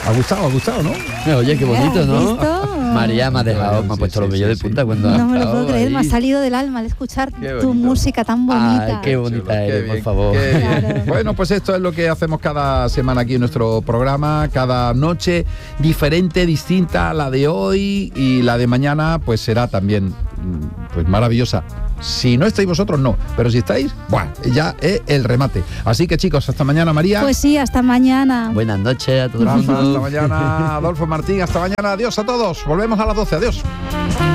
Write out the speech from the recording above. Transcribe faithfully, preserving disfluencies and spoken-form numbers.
Ha gustado, ha gustado, ¿no? Oye, qué bonito, ¿no? ¿Visto? María me ha dejado, me ha Sí, puesto sí, los vellos sí, de punta sí. cuando ha No me lo estado puedo creer, ahí. me ha salido del alma al escuchar Qué tu bonito. música tan bonita. Ay, qué bonita Chulo, qué eres, por bien, favor. qué bien. Claro. Bueno, pues esto es lo que hacemos cada semana aquí en nuestro programa, cada noche diferente, distinta a la de hoy, y la de mañana pues será también pues maravillosa. Si no estáis vosotros, no, pero si estáis, bueno, ya es el remate. Así que chicos, hasta mañana, María. Pues sí, hasta mañana. Buenas noches a todo el Rafa, mundo. hasta mañana, Adolfo Martín, hasta mañana, adiós a todos. Volvemos a las doce, adiós.